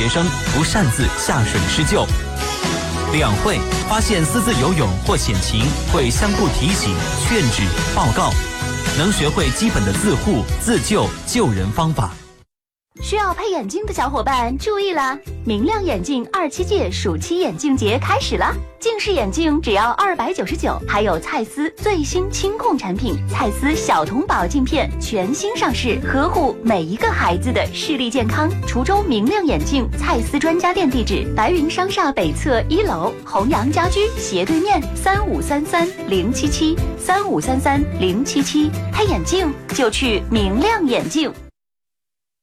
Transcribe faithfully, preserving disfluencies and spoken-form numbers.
学生不擅自下水施救。两会发现私自游泳或险情，会相互提醒、劝止、报告，能学会基本的自护、自救、救人方法。 需要配眼镜的小伙伴注意啦！明亮眼镜二七届暑期眼镜节开始了，近视眼镜只要二百九十九，还有蔡司最新清控产品蔡司小童宝镜片全新上市，呵护每一个孩子的视力健康。滁州明亮眼镜蔡司专家店地址：白云商厦北侧一楼，弘阳家居斜对面，三五三三零七七三五三三零七七。配眼镜就去明亮眼镜。